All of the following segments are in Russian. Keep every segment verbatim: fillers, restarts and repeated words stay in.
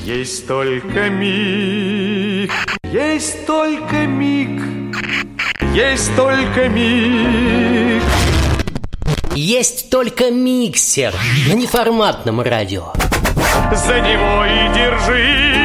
Есть только миг, есть только миг, есть только миг. Есть только миксер на неформатном радио. За него и держись.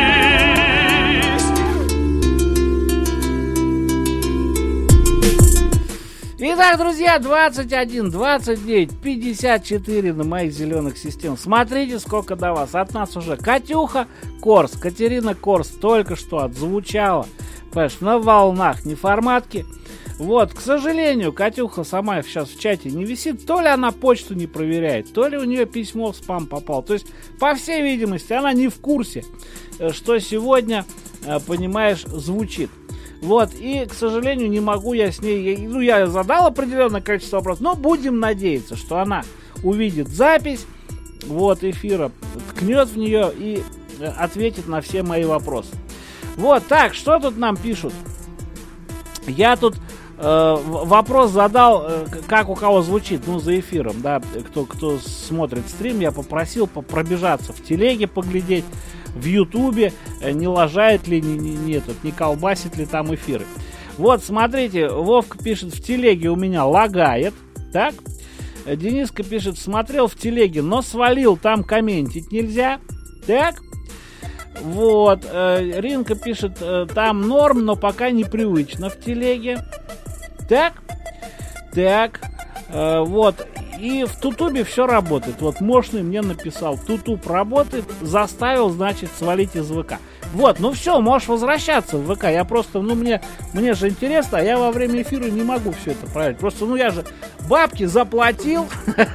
Итак, друзья, двадцать один, двадцать девять, пятьдесят четыре на моих зеленых систем. Смотрите, сколько до вас. От нас уже Катюха Корс, Катерина Корс только что отзвучала, понимаешь, на волнах неформатки. Вот, к сожалению, Катюха сама сейчас в чате не висит. То ли она почту не проверяет, то ли у нее письмо в спам попало. То есть, по всей видимости, она не в курсе, что сегодня, понимаешь, звучит. Вот, и, к сожалению, не могу я с ней... Ну, я задал определенное количество вопросов, но будем надеяться, что она увидит запись, вот, эфира, ткнет в нее и ответит на все мои вопросы. Вот, так, что тут нам пишут? Я тут э, вопрос задал, э, как у кого звучит, ну, за эфиром, да, кто, кто смотрит стрим, я попросил пробежаться в телеге, поглядеть, в Ютубе, не лажает ли, не, не, не, этот, не колбасит ли там эфиры. Вот, смотрите, Вовка пишет, в телеге у меня лагает, так? Дениска пишет, смотрел в телеге, но свалил, там комментить нельзя, так? Вот, э, Ринка пишет, э, там норм, но пока непривычно в телеге, так? Так, э, вот. И в Тутубе все работает. Вот Мощный мне написал, Тутуб работает, заставил, значит, свалить из ВК. Вот, ну все, можешь возвращаться в ВК. Я просто, ну мне, мне же интересно, а я во время эфира не могу все это проверить. Просто, ну я же бабки заплатил,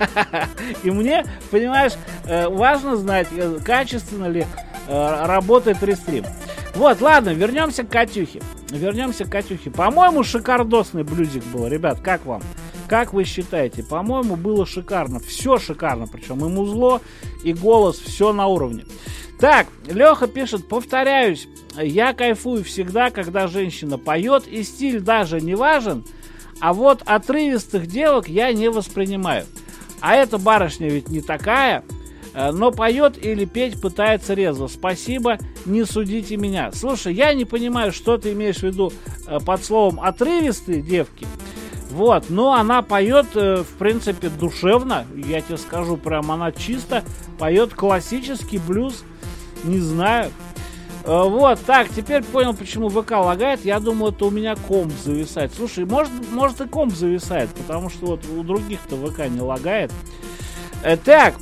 и мне, понимаешь, важно знать, качественно ли работает рестрим. Вот, ладно, вернемся к Катюхе. Вернемся к Катюхе. По-моему, шикардосный блюзик был, ребят, как вам? Как вы считаете? По-моему, было шикарно. Все шикарно. Причем и музло, и голос. Все на уровне. Так, Леха пишет. Повторяюсь, я кайфую всегда, когда женщина поет. И стиль даже не важен. А вот отрывистых девок я не воспринимаю. А эта барышня ведь не такая. Но поет или петь пытается резво. Спасибо, не судите меня. Слушай, я не понимаю, что ты имеешь в виду под словом отрывистые девки. Вот, но она поет, э, в принципе, душевно, я тебе скажу, прям она чисто поет классический блюз, не знаю. Э, вот, так, теперь понял, почему ВК лагает, я думаю, это у меня комп зависает. Слушай, может, может и комп зависает, потому что вот у других-то ВК не лагает. Э, так,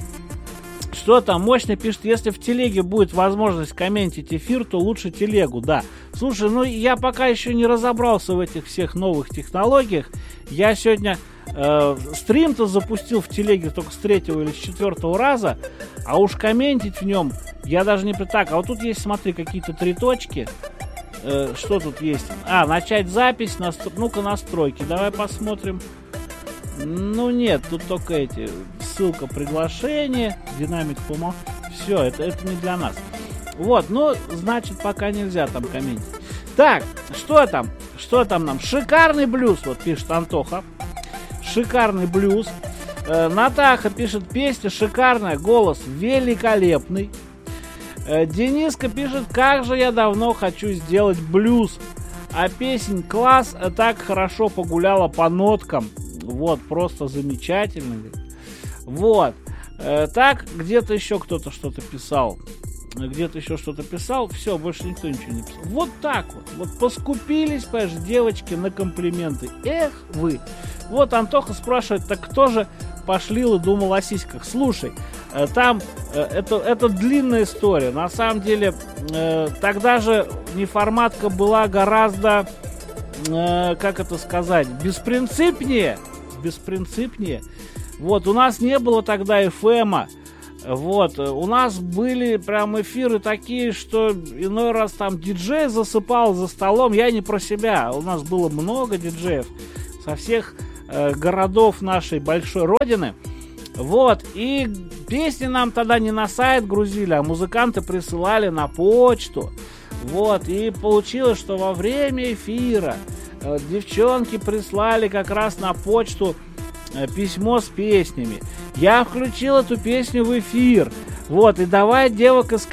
что там, Мощный пишет, если в телеге будет возможность комментить эфир, то лучше телегу, да. Слушай, ну я пока еще не разобрался в этих всех новых технологиях. Я сегодня э, стрим-то запустил в телеге только с третьего или с четвертого раза, а уж комментить в нем я даже не... Так, а вот тут есть, смотри, какие-то три точки. Э, что тут есть? А, начать запись, настро... ну-ка настройки, давай посмотрим. Ну нет, тут только эти, ссылка, приглашение, динамик помог. Все, это, это не для нас. Вот, ну, значит, пока нельзя там комментить. Так, что там? Что там нам? Шикарный блюз, вот пишет Антоха. Шикарный блюз. Э, Натаха пишет, песня шикарная, голос великолепный. Э, Дениска пишет, как же я давно хочу сделать блюз. А песень класс, так хорошо погуляла по ноткам. Вот, просто замечательно. Вот. Э, так, где-то еще кто-то что-то писал. Где-то еще что-то писал. Все, больше никто ничего не писал. Вот так вот. Вот поскупились, понимаешь, девочки на комплименты. Эх вы. Вот Антоха спрашивает, так кто же пошлил и думал о сиськах? Слушай, э, там э, это, это длинная история. На самом деле, э, тогда же неформатка была гораздо, э, как это сказать, беспринципнее. Беспринципнее. Вот, у нас не было тогда эф эма. Вот, у нас были прям эфиры такие, что иной раз там диджей засыпал за столом. Я не про себя. У нас было много диджеев со всех э, городов нашей большой родины. Вот, и песни нам тогда не на сайт грузили, а музыканты присылали на почту. Вот, и получилось, что во время эфира э, девчонки прислали как раз на почту э, письмо с песнями. Я включил эту песню в эфир. Вот, и давай девок искать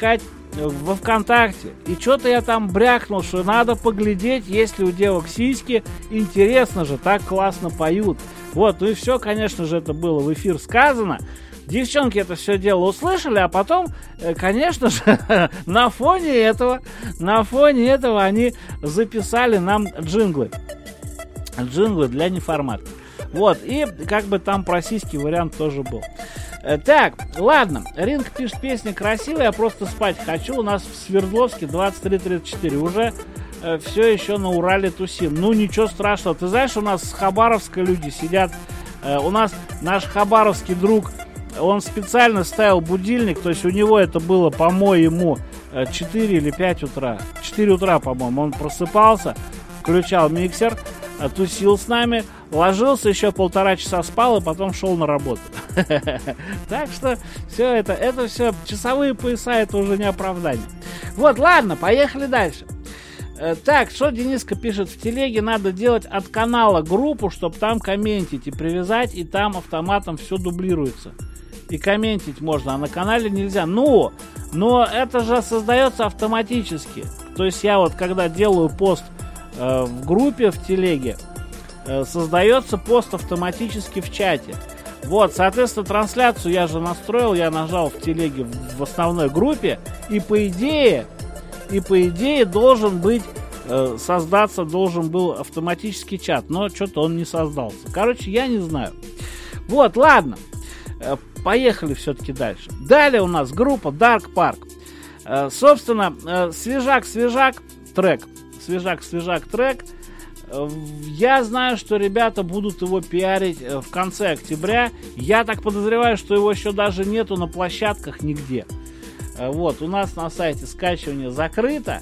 во ВКонтакте. И что-то я там брякнул, что надо поглядеть, если у девок сиськи. Интересно же, так классно поют. Вот, ну и все, конечно же, это было в эфир сказано. Девчонки это все дело услышали, а потом, конечно же, на фоне этого, на фоне этого они записали нам джинглы. Джинглы для неформата. Вот, и как бы там про сиськи вариант тоже был. Так, ладно, Ринг пишет: песня красивая, я просто спать хочу. У нас в Свердловске двадцать три тридцать четыре. Уже э, все еще на Урале тусим. Ну, ничего страшного. Ты знаешь, у нас с Хабаровска люди сидят. Э, у нас наш хабаровский друг, он специально ставил будильник. То есть у него это было, по-моему, четыре или пять утра. четыре утра, по-моему. Он просыпался, включал миксер, тусил с нами, ложился, еще полтора часа спал и потом шел на работу. Так что все это, это все часовые пояса, это уже не оправдание. Вот, ладно, поехали дальше. Так, что Дениска пишет в телеге: надо делать от канала группу, чтобы там комментить и привязать, и там автоматом все дублируется. И комментить можно, а на канале нельзя. Ну, но это же создается автоматически. То есть я вот когда делаю пост э, в группе в телеге, э, создается пост автоматически в чате. Вот, соответственно, трансляцию я же настроил, я нажал в телеге в, в основной группе, и по идее, и по идее должен быть, э, создаться должен был автоматический чат, но что-то он не создался. Короче, я не знаю. Вот, ладно, э, поехали все-таки дальше. Далее у нас группа Dark Park. Э, собственно, э, свежак-свежак трек, свежак-свежак трек. Я знаю, что ребята будут его пиарить в конце октября. Я так подозреваю, что его еще даже нету на площадках нигде. Вот, у нас на сайте скачивание закрыто.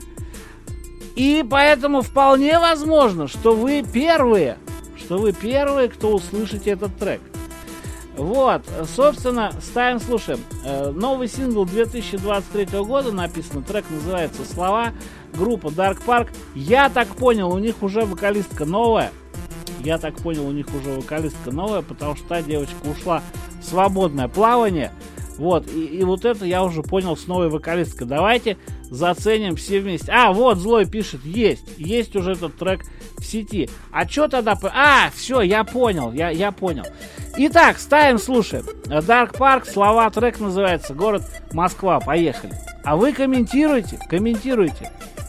И поэтому вполне возможно, что вы первые, что вы первые, кто услышите этот трек. Вот, собственно, ставим, слушаем. Новый сингл две тысячи двадцать третьего года написан. Трек называется «Слова». Группа Dark Park. Я так понял, у них уже вокалистка новая. Я так понял, у них уже вокалистка новая, потому что та девочка ушла в свободное плавание. Вот, и, и вот это я уже понял с новой вокалисткой. Давайте заценим все вместе. А, вот Злой пишет: есть, есть уже этот трек в сети. А что тогда... А, все, я понял, я, я понял. Итак, ставим, слушаем. Dark Park, слова, трек называется «Город Москва». Поехали. А вы комментируйте, комментируйте.